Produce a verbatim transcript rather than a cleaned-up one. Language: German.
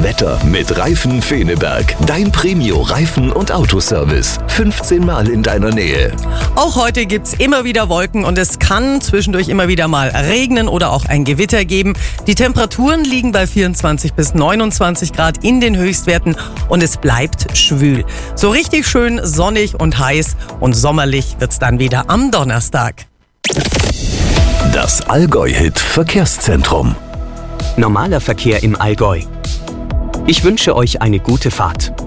Wetter mit Reifen Feneberg. Dein Premio-Reifen- und Autoservice. fünfzehn Mal in deiner Nähe. Auch heute gibt's immer wieder Wolken und es kann zwischendurch immer wieder mal regnen oder auch ein Gewitter geben. Die Temperaturen liegen bei vierundzwanzig bis neunundzwanzig Grad in den Höchstwerten und es bleibt schwül. So richtig schön sonnig und heiß und sommerlich wird's dann wieder am Donnerstag. Das Allgäu-Hit Verkehrszentrum. Normaler Verkehr im Allgäu. Ich wünsche euch eine gute Fahrt.